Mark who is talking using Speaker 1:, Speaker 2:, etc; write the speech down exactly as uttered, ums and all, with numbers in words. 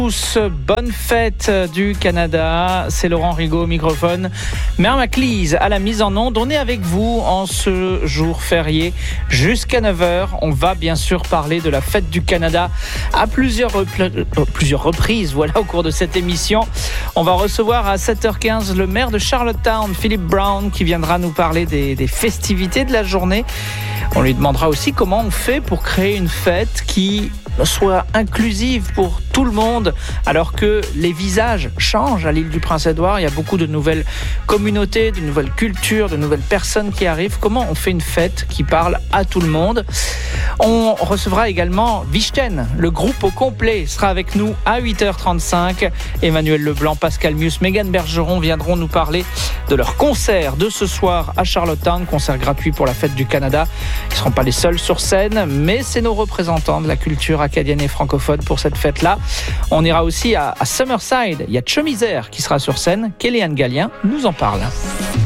Speaker 1: Tous, bonne fête du Canada, c'est Laurent Rigaud au microphone, Mère Maclise à la mise en onde. On est avec vous en ce jour férié jusqu'à neuf heures. On va bien sûr parler de la fête du Canada à plusieurs, repl- euh, plusieurs reprises voilà, au cours de cette émission. On va recevoir à sept heures quinze le maire de Charlottetown, Philip Brown, qui viendra nous parler des, des festivités de la journée. On lui demandera aussi comment on fait pour créer une fête qui soit inclusive pour tout le monde, alors que les visages changent à l'île du Prince-Édouard. Il y a beaucoup de nouvelles communautés, de nouvelles cultures, de nouvelles personnes qui arrivent. Comment on fait une fête qui parle à tout le monde? On recevra également Vichten, le groupe au complet sera avec nous à huit heures trente-cinq. Emmanuel Leblanc, Pascal Mius, Mégane Bergeron viendront nous parler de leur concert de ce soir à Charlottetown, concert gratuit pour la fête du Canada. Ils ne seront pas les seuls sur scène, mais c'est nos représentants de la culture acadienne et francophone pour cette fête-là. On ira aussi à, à Summerside. Il y a Chemiser qui sera sur scène. Kéléane Gallien nous en parle.